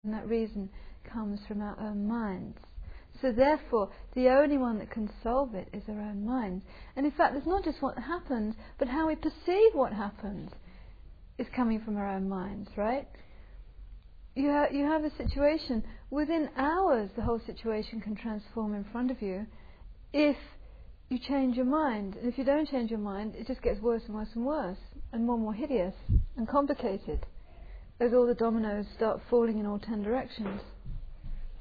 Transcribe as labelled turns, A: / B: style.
A: And that reason comes from our own minds. So therefore, the only one that can solve it is our own mind. And in fact, it's not just what happens, but how we perceive what happens is coming from our own minds, right? You have a situation, within hours the whole situation can transform in front of you if you change your mind. And if you don't change your mind, it just gets worse and worse and worse, and more hideous and complicated, as all the dominoes start falling in all 10 directions.